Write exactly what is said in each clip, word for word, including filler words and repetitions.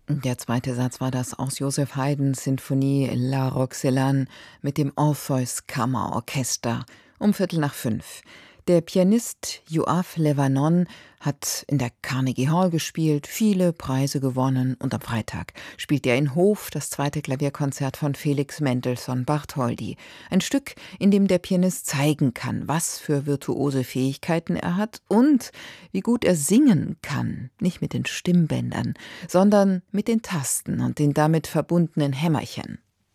Der zweite Satz war das aus Joseph Haydns Sinfonie La Roxelane mit dem Orpheus Kammerorchester um Viertel nach fünf. Der Pianist Yoav Levanon hat in der Carnegie Hall gespielt, viele Preise gewonnen und am Freitag spielt er in Hof das zweite Klavierkonzert von Felix Mendelssohn Bartholdy. Ein Stück, in dem der Pianist zeigen kann, was für virtuose Fähigkeiten er hat und wie gut er singen kann. Nicht mit den Stimmbändern, sondern mit den Tasten und den damit verbundenen Hämmerchen.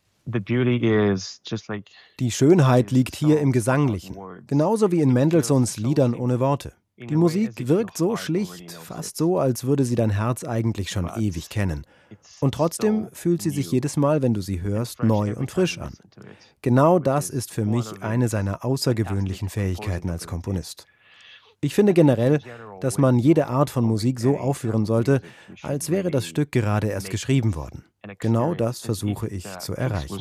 Die Schönheit liegt hier im Gesanglichen, genauso wie in Mendelssohns Liedern ohne Worte. Die Musik wirkt so schlicht, fast so, als würde sie dein Herz eigentlich schon ewig kennen. Und trotzdem fühlt sie sich jedes Mal, wenn du sie hörst, neu und frisch an. Genau das ist für mich eine seiner außergewöhnlichen Fähigkeiten als Komponist. Ich finde generell, dass man jede Art von Musik so aufführen sollte, als wäre das Stück gerade erst geschrieben worden. Genau das versuche ich zu erreichen.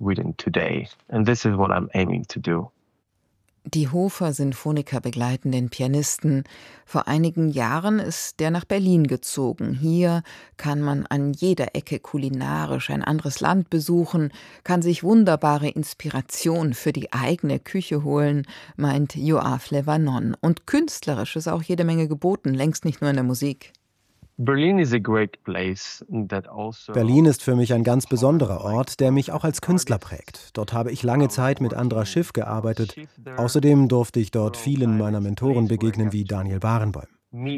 Die Hofer Sinfoniker begleiten den Pianisten. Vor einigen Jahren ist der nach Berlin gezogen. Hier kann man an jeder Ecke kulinarisch ein anderes Land besuchen, kann sich wunderbare Inspiration für die eigene Küche holen, meint Yoav Levanon. Und künstlerisch ist auch jede Menge geboten, längst nicht nur in der Musik. Berlin ist für mich ein ganz besonderer Ort, der mich auch als Künstler prägt. Dort habe ich lange Zeit mit Andras Schiff gearbeitet. Außerdem durfte ich dort vielen meiner Mentoren begegnen, wie Daniel Barenboim.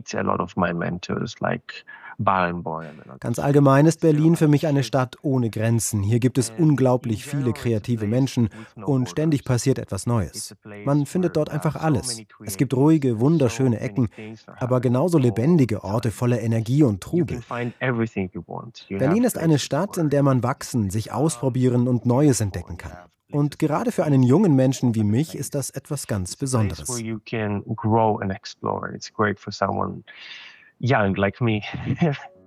Ganz allgemein ist Berlin für mich eine Stadt ohne Grenzen. Hier gibt es unglaublich viele kreative Menschen und ständig passiert etwas Neues. Man findet dort einfach alles. Es gibt ruhige, wunderschöne Ecken, aber genauso lebendige Orte voller Energie und Trubel. Berlin ist eine Stadt, in der man wachsen, sich ausprobieren und Neues entdecken kann. Und gerade für einen jungen Menschen wie mich ist das etwas ganz Besonderes. Young like me.